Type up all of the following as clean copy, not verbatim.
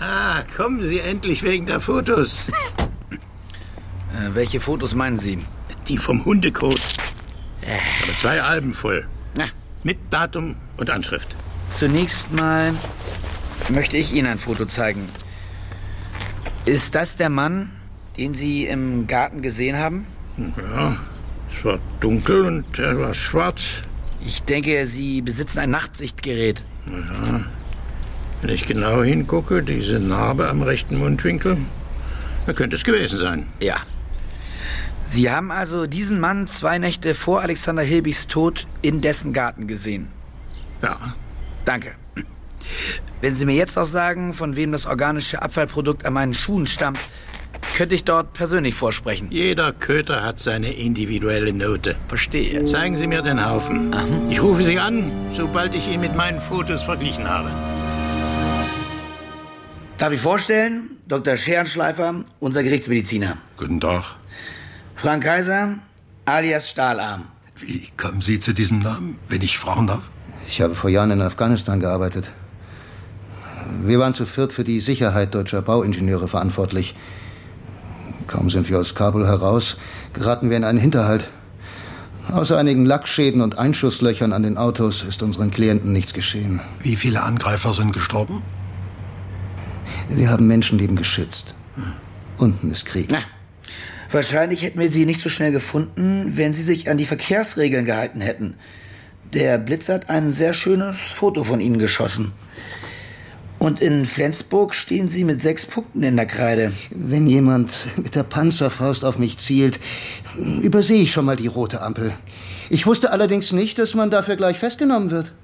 Ah, kommen Sie endlich wegen der Fotos. Welche Fotos meinen Sie? Die vom Hundekot. Aber 2 Alben voll. Na. Mit Datum und Anschrift. Zunächst mal möchte ich Ihnen ein Foto zeigen. Ist das der Mann, den Sie im Garten gesehen haben? Ja, es war dunkel und er war schwarz. Ich denke, Sie besitzen ein Nachtsichtgerät. Ja. Wenn ich genau hingucke, diese Narbe am rechten Mundwinkel, da könnte es gewesen sein. Ja. Sie haben also diesen Mann 2 Nächte vor Alexander Hilbigs Tod in dessen Garten gesehen? Ja. Danke. Wenn Sie mir jetzt auch sagen, von wem das organische Abfallprodukt an meinen Schuhen stammt, könnte ich dort persönlich vorsprechen. Jeder Köter hat seine individuelle Note. Verstehe. Zeigen Sie mir den Haufen. Ich rufe Sie an, sobald ich ihn mit meinen Fotos verglichen habe. Darf ich vorstellen? Dr. Scherenschleifer, unser Gerichtsmediziner. Guten Tag. Frank Kaiser, alias Stahlarm. Wie kommen Sie zu diesem Namen, wenn ich fragen darf? Ich habe vor Jahren in Afghanistan gearbeitet. Wir waren zu viert für die Sicherheit deutscher Bauingenieure verantwortlich. Kaum sind wir aus Kabul heraus, geraten wir in einen Hinterhalt. Außer einigen Lackschäden und Einschusslöchern an den Autos ist unseren Klienten nichts geschehen. Wie viele Angreifer sind gestorben? Wir haben Menschenleben geschützt. Unten ist Krieg. Na, wahrscheinlich hätten wir Sie nicht so schnell gefunden, wenn Sie sich an die Verkehrsregeln gehalten hätten. Der Blitz hat ein sehr schönes Foto von Ihnen geschossen. Und in Flensburg stehen Sie mit 6 Punkten in der Kreide. Wenn jemand mit der Panzerfaust auf mich zielt, übersehe ich schon mal die rote Ampel. Ich wusste allerdings nicht, dass man dafür gleich festgenommen wird.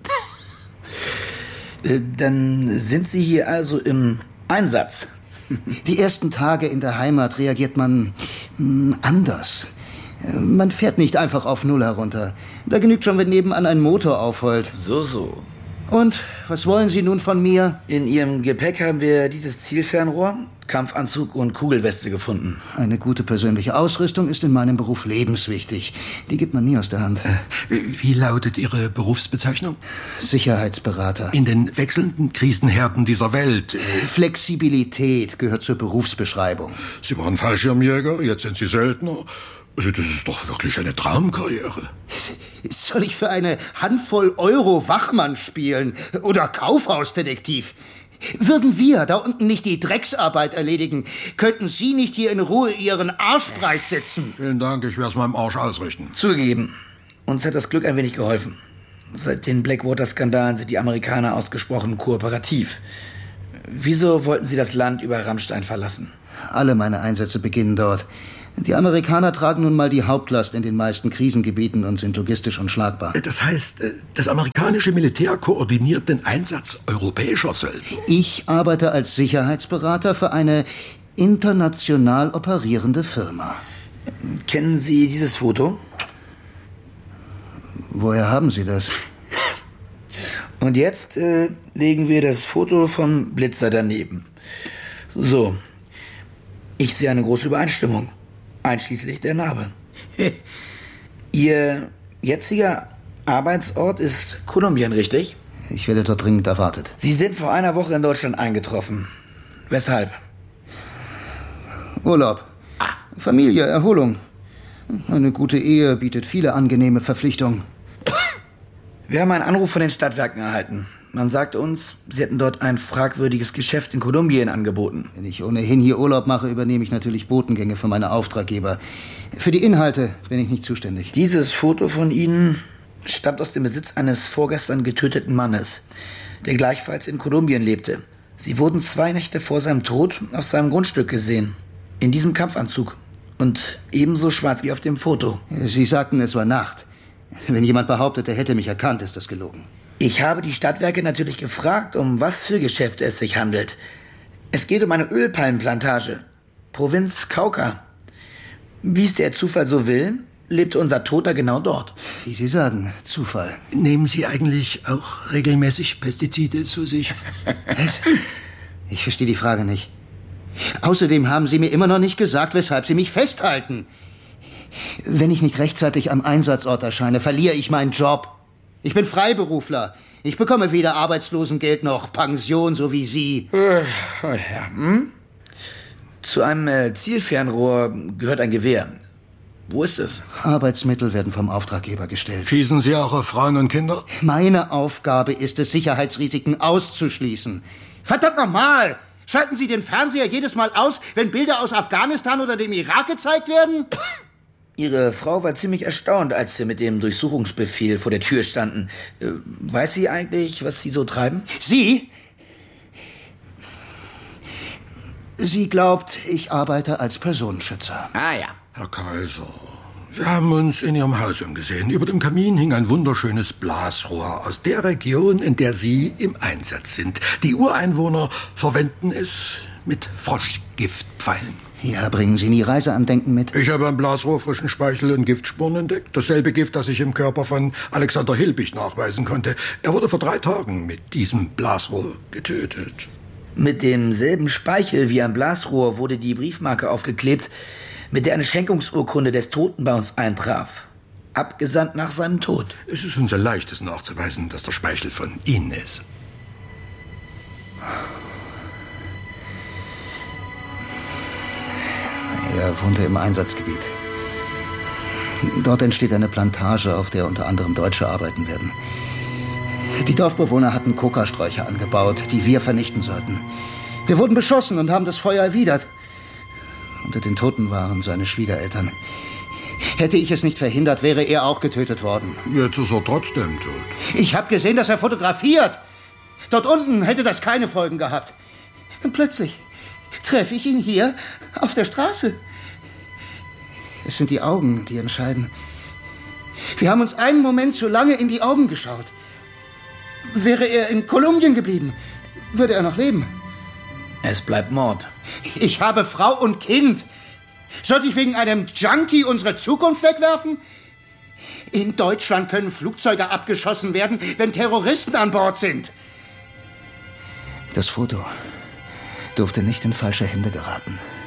Dann sind Sie hier also im Einsatz. Die ersten Tage in der Heimat reagiert man anders. Man fährt nicht einfach auf Null herunter. Da genügt schon, wenn nebenan ein Motor aufheult. So. Und, was wollen Sie nun von mir? In Ihrem Gepäck haben wir dieses Zielfernrohr, Kampfanzug und Kugelweste gefunden. Eine gute persönliche Ausrüstung ist in meinem Beruf lebenswichtig. Die gibt man nie aus der Hand. Wie lautet Ihre Berufsbezeichnung? Sicherheitsberater. In den wechselnden Krisenherden dieser Welt. Flexibilität gehört zur Berufsbeschreibung. Sie waren Fallschirmjäger, jetzt sind Sie Söldner. Also das ist doch wirklich eine Traumkarriere. Soll ich für eine Handvoll Euro Wachmann spielen? Oder Kaufhausdetektiv? Würden wir da unten nicht die Drecksarbeit erledigen, könnten Sie nicht hier in Ruhe Ihren Arsch breit sitzen. Vielen Dank, ich werde es meinem Arsch ausrichten. Zugegeben, uns hat das Glück ein wenig geholfen. Seit den Blackwater-Skandalen sind die Amerikaner ausgesprochen kooperativ. Wieso wollten Sie das Land über Rammstein verlassen? Alle meine Einsätze beginnen dort. Die Amerikaner tragen nun mal die Hauptlast in den meisten Krisengebieten und sind logistisch unschlagbar. Das heißt, das amerikanische Militär koordiniert den Einsatz europäischer Söldner. Ich arbeite als Sicherheitsberater für eine international operierende Firma. Kennen Sie dieses Foto? Woher haben Sie das? Und jetzt legen wir das Foto vom Blitzer daneben. So, ich sehe eine große Übereinstimmung. Einschließlich der Narbe. Ihr jetziger Arbeitsort ist Kolumbien, richtig? Ich werde dort dringend erwartet. Sie sind vor einer Woche in Deutschland eingetroffen. Weshalb? Urlaub. Familie, Erholung. Eine gute Ehe bietet viele angenehme Verpflichtungen. Wir haben einen Anruf von den Stadtwerken erhalten. Man sagt uns, sie hätten dort ein fragwürdiges Geschäft in Kolumbien angeboten. Wenn ich ohnehin hier Urlaub mache, übernehme ich natürlich Botengänge für meine Auftraggeber. Für die Inhalte bin ich nicht zuständig. Dieses Foto von Ihnen stammt aus dem Besitz eines vorgestern getöteten Mannes, der gleichfalls in Kolumbien lebte. Sie wurden 2 Nächte vor seinem Tod auf seinem Grundstück gesehen. In diesem Kampfanzug. Und ebenso schwarz wie auf dem Foto. Sie sagten, es war Nacht. Wenn jemand behauptet, er hätte mich erkannt, ist das gelogen. Ich habe die Stadtwerke natürlich gefragt, um was für Geschäfte es sich handelt. Es geht um eine Ölpalmenplantage. Provinz Cauca. Wie es der Zufall so will, lebte unser Toter genau dort. Wie Sie sagen, Zufall. Nehmen Sie eigentlich auch regelmäßig Pestizide zu sich? Was? Ich verstehe die Frage nicht. Außerdem haben Sie mir immer noch nicht gesagt, weshalb Sie mich festhalten. Wenn ich nicht rechtzeitig am Einsatzort erscheine, verliere ich meinen Job. Ich bin Freiberufler. Ich bekomme weder Arbeitslosengeld noch Pension, so wie Sie. Zu einem Zielfernrohr gehört ein Gewehr. Wo ist es? Arbeitsmittel werden vom Auftraggeber gestellt. Schießen Sie auch auf Frauen und Kinder? Meine Aufgabe ist es, Sicherheitsrisiken auszuschließen. Verdammt nochmal! Schalten Sie den Fernseher jedes Mal aus, wenn Bilder aus Afghanistan oder dem Irak gezeigt werden? Ihre Frau war ziemlich erstaunt, als Sie mit dem Durchsuchungsbefehl vor der Tür standen. Weiß sie eigentlich, was Sie so treiben? Sie? Sie glaubt, ich arbeite als Personenschützer. Ah ja. Herr Kaiser, wir haben uns in Ihrem Haus umgesehen. Über dem Kamin hing ein wunderschönes Blasrohr aus der Region, in der Sie im Einsatz sind. Die Ureinwohner verwenden es mit Froschgiftpfeilen. Ja, bringen Sie nie Reiseandenken mit? Ich habe am Blasrohr frischen Speichel und Giftspuren entdeckt. Dasselbe Gift, das ich im Körper von Alexander Hilbig nachweisen konnte. Er wurde vor 3 Tagen mit diesem Blasrohr getötet. Mit demselben Speichel wie am Blasrohr wurde die Briefmarke aufgeklebt, mit der eine Schenkungsurkunde des Toten bei uns eintraf. Abgesandt nach seinem Tod. Es ist uns ein leichtes nachzuweisen, dass der Speichel von Ihnen ist. Er wohnte im Einsatzgebiet. Dort entsteht eine Plantage, auf der unter anderem Deutsche arbeiten werden. Die Dorfbewohner hatten Kokasträucher angebaut, die wir vernichten sollten. Wir wurden beschossen und haben das Feuer erwidert. Unter den Toten waren seine Schwiegereltern. Hätte ich es nicht verhindert, wäre er auch getötet worden. Jetzt ist er trotzdem tot. Ich habe gesehen, dass er fotografiert. Dort unten hätte das keine Folgen gehabt. Und plötzlich treffe ich ihn hier auf der Straße. Es sind die Augen, die entscheiden. Wir haben uns einen Moment zu lange in die Augen geschaut. Wäre er in Kolumbien geblieben, würde er noch leben. Es bleibt Mord. Ich habe Frau und Kind. Sollte ich wegen einem Junkie unsere Zukunft wegwerfen? In Deutschland können Flugzeuge abgeschossen werden, wenn Terroristen an Bord sind. Das Foto durfte nicht in falsche Hände geraten.